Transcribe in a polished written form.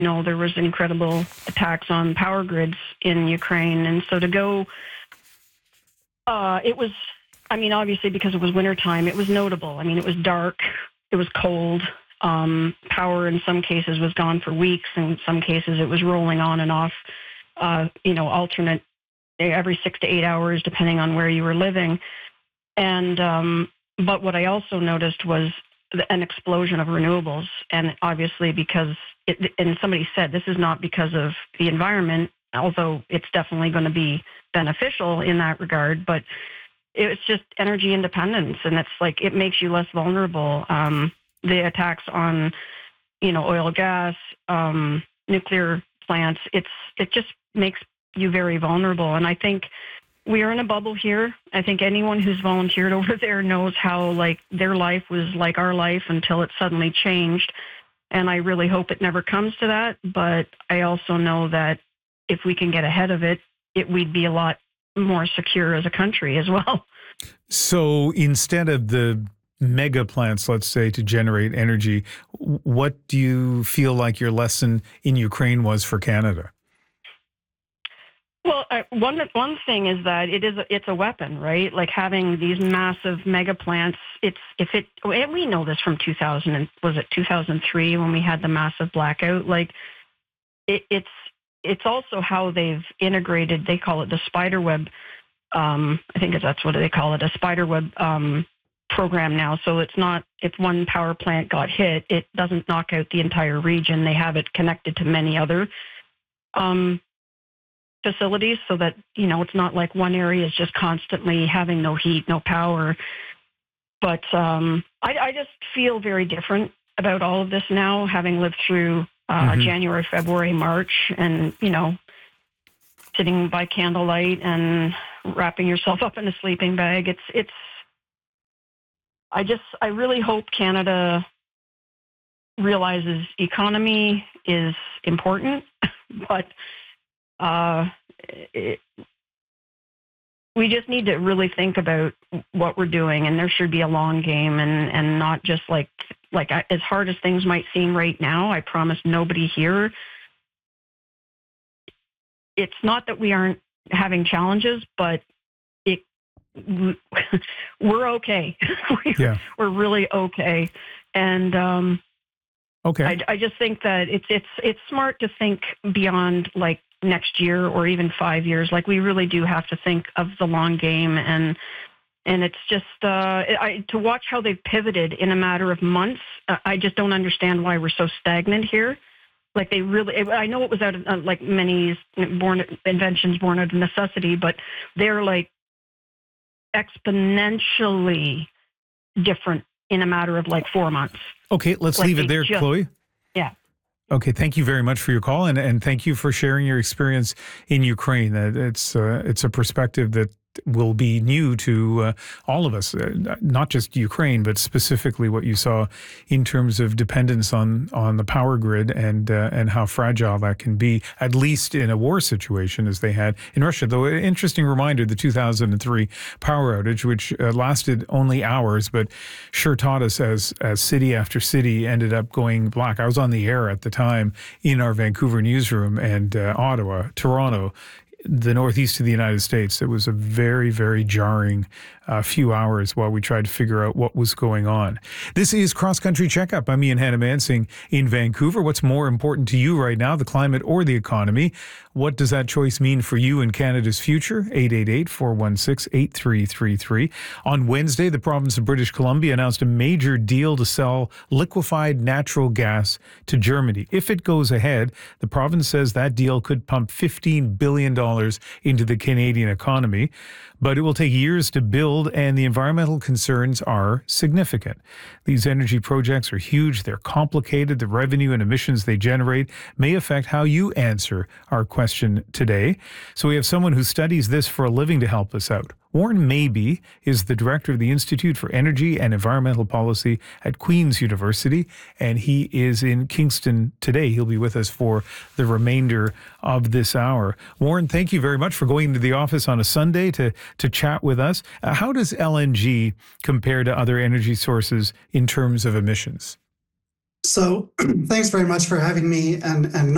there was incredible attacks on power grids in Ukraine. And so to go, it was, obviously because it was wintertime, it was notable. It was dark, it was cold. Power in some cases was gone for weeks. In some cases it was rolling on and off, alternate every 6 to 8 hours, depending on where you were living. And, but what I also noticed was an explosion of renewables. And obviously because and somebody said this is not because of the environment, although it's definitely going to be beneficial in that regard, but it's just energy independence. And it's like, it makes you less vulnerable. The attacks on, oil, gas, nuclear plants, it just makes you very vulnerable. And I think we are in a bubble here. I think anyone who's volunteered over there knows how their life was like our life until it suddenly changed. And I really hope it never comes to that. But I also know that if we can get ahead of it, we'd be a lot more secure as a country as well. So instead of the mega plants, let's say, to generate energy, what do you feel like your lesson in Ukraine was for Canada? Well, one thing is that it's a weapon, right? Like having these massive mega plants. And we know this from 2003 when we had the massive blackout. It's also how they've integrated. They call it the spiderweb. I think that's what they call it, a spiderweb program now. So it's not, if one power plant got hit, it doesn't knock out the entire region. They have it connected to many other facilities so that, it's not like one area is just constantly having no heat, no power. But I just feel very different about all of this now, having lived through January, February, March, and, sitting by candlelight and wrapping yourself up in a sleeping bag. I really hope Canada realizes economy is important, but we just need to really think about what we're doing, and there should be a long game and not just like as hard as things might seem right now. I promise nobody here. It's not that we aren't having challenges, but we're okay. We're really okay. And okay. I just think that it's smart to think beyond next year or even 5 years. We really do have to think of the long game, and it's just to watch how they've pivoted in a matter of months. I just don't understand why we're so stagnant here. They really, I know it was out of many inventions born out of necessity, but they're exponentially different in a matter of 4 months. Okay, let's leave it there, Chloe. Yeah. Okay, thank you very much for your call, and thank you for sharing your experience in Ukraine. It's a perspective that will be new to all of us, not just Ukraine, but specifically what you saw in terms of dependence on the power grid and how fragile that can be, at least in a war situation as they had in Russia. Though an interesting reminder, the 2003 power outage, which lasted only hours, but sure taught us as city after city ended up going black. I was on the air at the time in our Vancouver newsroom, and Ottawa, Toronto, the northeast of the United States. It was a very, very jarring few hours while we tried to figure out what was going on. This is Cross Country Checkup. I'm Ian Hannah-Mansing in Vancouver. What's more important to you right now, the climate or the economy? What does that choice mean for you in Canada's future? 888-416-8333. On Wednesday, the province of British Columbia announced a major deal to sell liquefied natural gas to Germany. If it goes ahead, the province says that deal could pump $15 billion into the Canadian economy, but it will take years to build, and the environmental concerns are significant. These energy projects are huge, they're complicated, the revenue and emissions they generate may affect how you answer our question today. So we have someone who studies this for a living to help us out. Warren Mabey is the director of the Institute for Energy and Environmental Policy at Queen's University, and he is in Kingston today. He'll be with us for the remainder of this hour. Warren, thank you very much for going to the office on a Sunday to chat with us. How does LNG compare to other energy sources in terms of emissions? So thanks very much for having me, and